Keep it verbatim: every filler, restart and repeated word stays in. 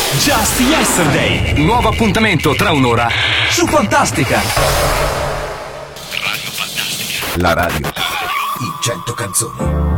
Just Yesterday, nuovo appuntamento tra un'ora su Fantastica. Radio Fantastica. La radio in cento canzoni.